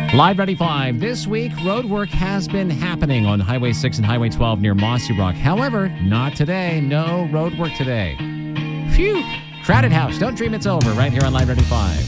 Live 95. This week, road work has been happening on Highway 6 and Highway 12 near Mossy Rock. However, not today. No road work today. Phew. Crowded house. Don't dream it's over right here on Live 95.